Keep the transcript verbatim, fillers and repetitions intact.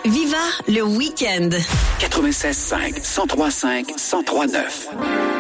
Viva le week-end. quatre-vingt-seize cinq, cent trois cinq, cent trois neuf.